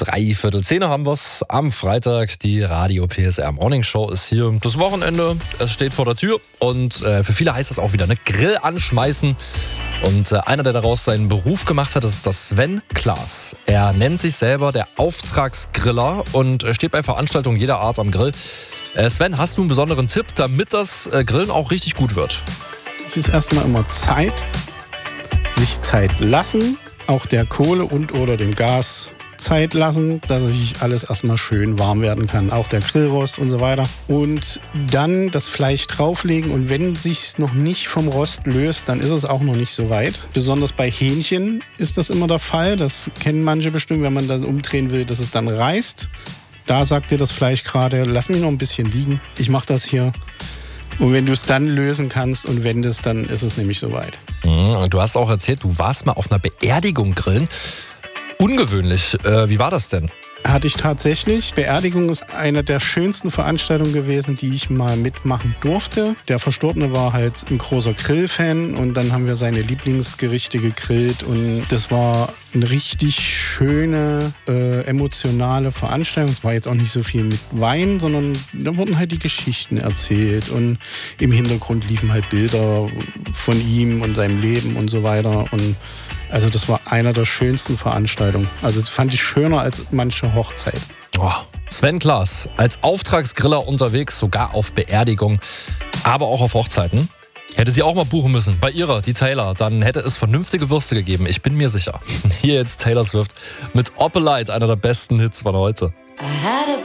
3:15 haben wir's am Freitag. Die Radio PSR Morning Show ist hier. Das Wochenende, es steht vor der Tür und für viele heißt das auch wieder, ne? Grill anschmeißen. Und einer, der daraus seinen Beruf gemacht hat, das ist der Sven Klaas. Er nennt sich selber der Auftragsgriller und steht bei Veranstaltungen jeder Art am Grill. Sven, hast du einen besonderen Tipp, damit das Grillen auch richtig gut wird? Es ist erstmal immer Zeit, sich Zeit lassen, auch der Kohle und oder dem Gas Zeit lassen, dass sich alles erstmal schön warm werden kann, auch der Grillrost und so weiter. Und dann das Fleisch drauflegen und wenn sich's noch nicht vom Rost löst, dann ist es auch noch nicht so weit. Besonders bei Hähnchen ist das immer der Fall. Das kennen manche bestimmt, wenn man dann umdrehen will, dass es dann reißt. Da sagt dir das Fleisch gerade, lass mich noch ein bisschen liegen. Ich mache das hier. Und wenn du es dann lösen kannst und wendest, dann ist es nämlich soweit. Du hast auch erzählt, du warst mal auf einer Beerdigung grillen. Ungewöhnlich. Wie war das denn? Hatte ich tatsächlich. Beerdigung ist eine der schönsten Veranstaltungen gewesen, die ich mal mitmachen durfte. Der Verstorbene war halt ein großer Grillfan und dann haben wir seine Lieblingsgerichte gegrillt und das war eine richtig schöne, emotionale Veranstaltung. Es war jetzt auch nicht so viel mit Wein, sondern da wurden halt die Geschichten erzählt und im Hintergrund liefen halt Bilder von ihm und seinem Leben und so weiter und also das war einer der schönsten Veranstaltungen. Also das fand ich schöner als manche Hochzeit. Oh, Sven Klaas, als Auftragsgriller unterwegs, sogar auf Beerdigung, aber auch auf Hochzeiten. Hätte sie auch mal buchen müssen, bei ihrer, die Taylor, dann hätte es vernünftige Würste gegeben, ich bin mir sicher. Hier jetzt Taylor Swift mit Opalite, einer der besten Hits von heute. I had a